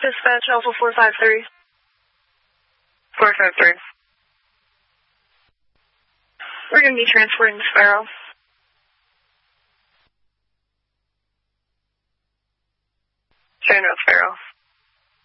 Dispatch Alpha 453. 453. We're going to be transporting to Sparrow. Same with Sparrow.